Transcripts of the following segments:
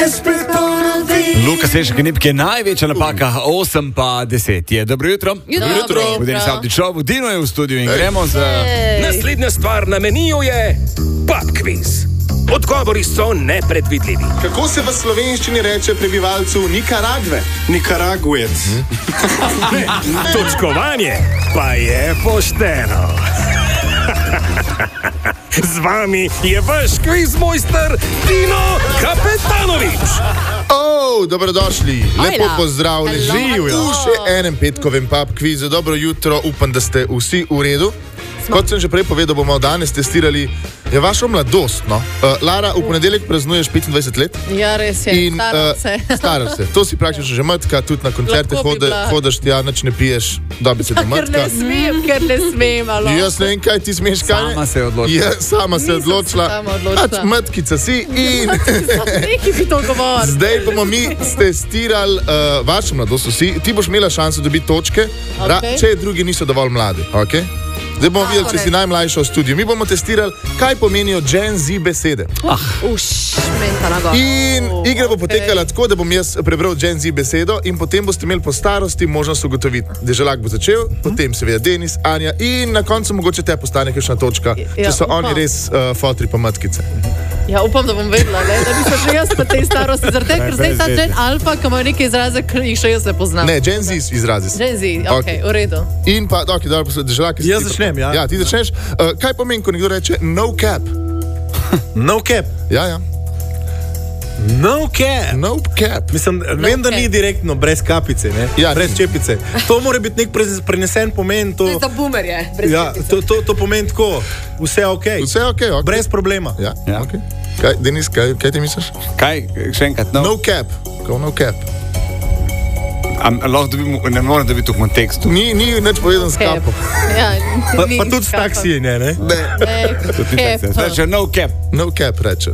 Luka Sešek je največja napaka, 8 pa 10 je. Dobro jutro. V Deni Savdi Šovu, Dino je v studiu in gremo za... Naslednja stvar na meniju je pub quiz. Odgovori so nepredvidljivi. Kako se v slovenščini reče prebivalcu Nikaragve? Nikaraguec. Točkovanje pa je pošteno. Z vami je vaš kvizmojster Dino Kapetanovič. Dobrodošli, lepo pozdravljeni. V še enem petkovem pub kvizu. Dobro jutro, upam, da ste vsi v redu. Kot sem že prej povedal, bomo danes testirali vašo mladost. No? Lara, v ponedeljek praznuješ 25 let. Ja, res je, staraš se. To si praktično že matka, tudi na koncerte hodaš tja, nič ne piješ, dobi se do matka. Ker ne smem, alo. Jaz ne vem, kaj ti smeš, kaj? Sama se je odločila. Sama se je odločila. Matkica si in... Neki bi to govoril. Zdaj bomo mi testirali vašo mladost vsi. Ti boš imela šanso dobiti točke, če drugi niso dovolj mladi. Zdaj bomo videli, če si najmlajša v studiu. Mi bomo testirali, kaj pomenijo Gen Z besede. In igra bo potekala tako, da bom jaz prebral Gen Z besedo in potem boste imeli po starosti možnost ugotoviti. Deželak bo začel, potem seveda Denis, Anja in na koncu mogoče te postane kakšna točka, če so oni res fotri pa matkice. Ja, upam, da bom vedela, da bi se še jaz po tej starosti, zaradi ker zdaj ta Gen Alfa, ki ima neke izraze, ki jih še jaz ne poznam. Ne, Gen Z izrazi. Gen Z, okej, v redu. In pa, deželak... Jaz začnem, ja. Ja, ti začneš. Kaj pomeni, ko nekdo reče no cap? No cap. Ja. No cap. No cap. Mislim, vem, da ni direktno brez kapice, ne? Ja, brez čepice. To mora biti nek prenesen pomen. To je za boomerje, brez čepice. To pomeni tako, vse okej. Vse okej. Brez problema. Ja, okej. Kaj, Denis, kaj ti misliš? Kaj? Še enkrat, no? No cap. No cap. Ne moram da biti v kontekstu. Ni nič povedan s kapom. Pa tudi s taksije, ne? Reče no cap. No cap reče.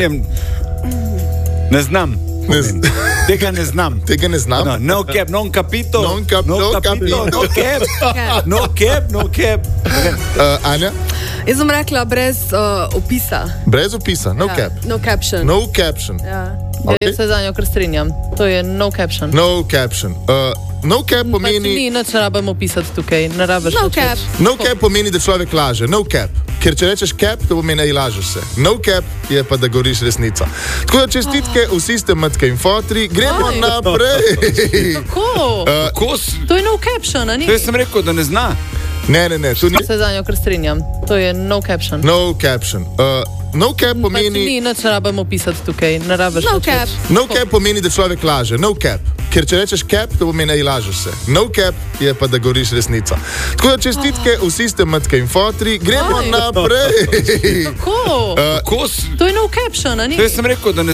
Ne znam. Tega ne znam. Tega ne znam? No cap, non capito. No capito. No cap. Anja? Jaz bom rekla brez opisa. Brez opisa, no cap. No caption. No caption. Ja. Jaz se za njo kar strinjam. To je no caption. No caption. No cap pomeni... Ni, nič ne rabimo pisati tukaj. No cap. No cap pomeni, da človek laže. No cap. Ker če rečeš cap, to pomeni, da lažeš se. No cap je pa, da govoriš resnico. Tako da čestitke, vsi ste matke in fotri. Gremo naprej. Kako? To je no caption, a ni? To sem rekel, da ne zna. Ne. Se za njo kar strinjam. To je no caption. No caption. No cap pomeni... Ni, nič ne rabimo pisati tukaj. No cap. No cap pomeni, da človek laže. No cap. Ker če rečeš cap, to pomeni, da lažeš se. No cap je pa, da govoriš resnico. Tako da čestitke, vsi ste matke in fotri. Gremo naprej. Kako? To je no caption, a ni? To sem rekel, da ne